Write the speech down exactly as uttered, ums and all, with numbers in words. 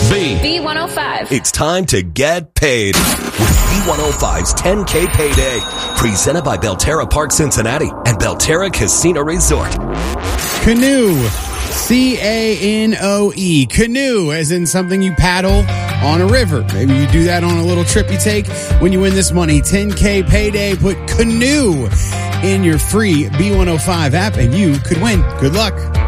B. B one oh five. It's time to get paid with B one oh five's ten K Payday. Presented by Belterra Park Cincinnati and Belterra Casino Resort. Canoe. C A N O E. Canoe, as in something you paddle on a river. Maybe you do that on a little trip you take when you win this money. ten K Payday. Put Canoe in your free B one oh five app and you could win. Good luck.